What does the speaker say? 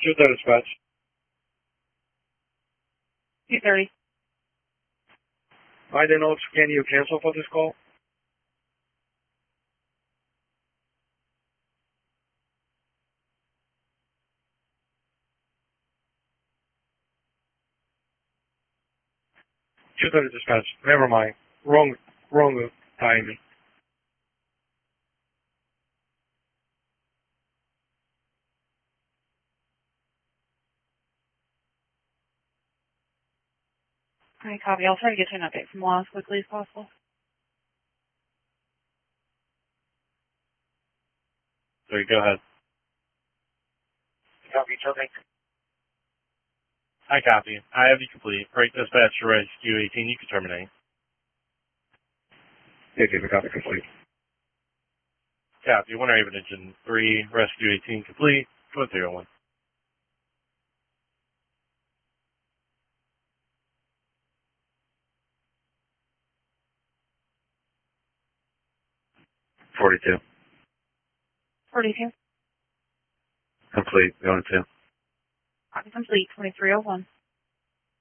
Shoot that dispatch. 2:30. I don't know, can you cancel for this call? Shoot that dispatch. Never mind. Wrong timing. All right, copy. I'll try to get you an update from law as quickly as possible. Sorry, go ahead. Copy, Tony. I copy. I have you complete. Break dispatch to rescue 18. You can terminate. Okay, the copy complete. Copy. 1 Raven Engine 3, rescue 18 complete. 201. $42. 42. Complete. Going to. Copy complete. 2301.